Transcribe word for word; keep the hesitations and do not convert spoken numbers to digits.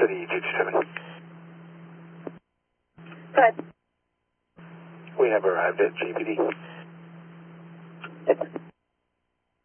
City two two seven. Good. We have arrived at G P D.